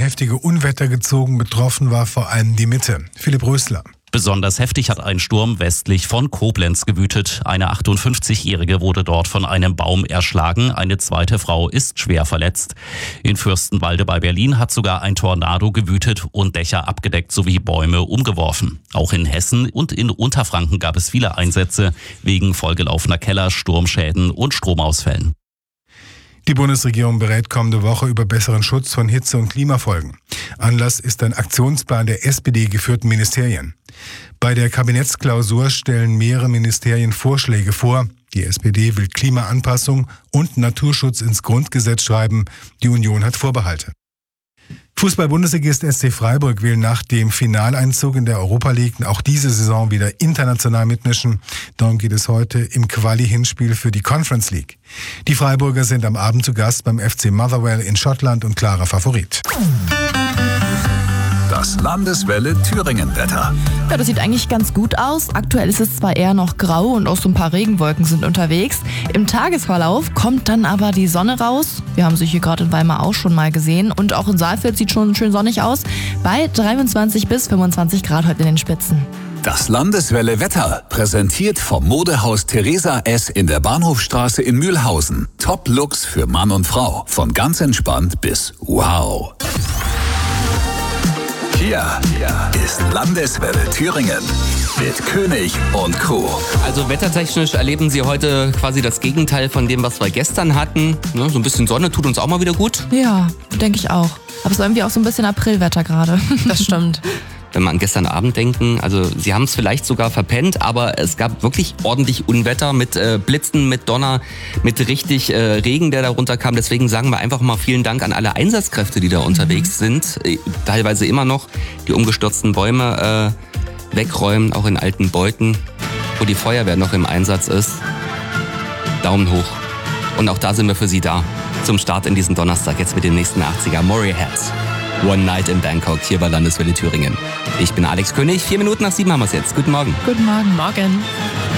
heftige Unwetter gezogen. Betroffen war vor allem die Mitte. Philipp Rösler. Besonders heftig hat ein Sturm westlich von Koblenz gewütet. Eine 58-Jährige wurde dort von einem Baum erschlagen. Eine zweite Frau ist schwer verletzt. In Fürstenwalde bei Berlin hat sogar ein Tornado gewütet und Dächer abgedeckt sowie Bäume umgeworfen. Auch in Hessen und in Unterfranken gab es viele Einsätze wegen vollgelaufener Keller, Sturmschäden und Stromausfällen. Die Bundesregierung berät kommende Woche über besseren Schutz von Hitze- und Klimafolgen. Anlass ist ein Aktionsplan der SPD-geführten Ministerien. Bei der Kabinettsklausur stellen mehrere Ministerien Vorschläge vor. Die SPD will Klimaanpassung und Naturschutz ins Grundgesetz schreiben. Die Union hat Vorbehalte. Fußball-Bundesligist SC Freiburg will nach dem Finaleinzug in der Europa League auch diese Saison wieder international mitmischen. Darum geht es heute im Quali-Hinspiel für die Conference League. Die Freiburger sind am Abend zu Gast beim FC Motherwell in Schottland und klarer Favorit. Das Landeswelle Thüringen-Wetter. Ja, das sieht eigentlich ganz gut aus. Aktuell ist es zwar eher noch grau und auch so ein paar Regenwolken sind unterwegs. Im Tagesverlauf kommt dann aber die Sonne raus. Wir haben sie hier gerade in Weimar auch schon mal gesehen. Und auch in Saalfeld sieht schon schön sonnig aus. Bei 23 bis 25 Grad heute in den Spitzen. Das Landeswelle Wetter, präsentiert vom Modehaus Theresa S. in der Bahnhofstraße in Mühlhausen. Top-Looks für Mann und Frau. Von ganz entspannt bis wow. Hier ist Landeswelle Thüringen mit König und Crew. Also wettertechnisch erleben Sie heute quasi das Gegenteil von dem, was wir gestern hatten. Ne, so ein bisschen Sonne tut uns auch mal wieder gut. Ja, denke ich auch. Aber es ist irgendwie auch so ein bisschen Aprilwetter gerade. Das stimmt. Wenn wir an gestern Abend denken, also Sie haben es vielleicht sogar verpennt, aber es gab wirklich ordentlich Unwetter mit Blitzen, mit Donner, mit richtig Regen, der da runterkam. Deswegen sagen wir einfach mal vielen Dank an alle Einsatzkräfte, die da unterwegs sind. Teilweise immer noch die umgestürzten Bäume wegräumen, auch in alten Beuten, wo die Feuerwehr noch im Einsatz ist. Daumen hoch. Und auch da sind wir für Sie da. Zum Start in diesen Donnerstag, jetzt mit dem nächsten 80er Motorhead. One Night in Bangkok, hier bei Landeswelle Thüringen. Ich bin Alex König, 7:04 haben wir es jetzt. Guten Morgen. Guten Morgen. Morgen.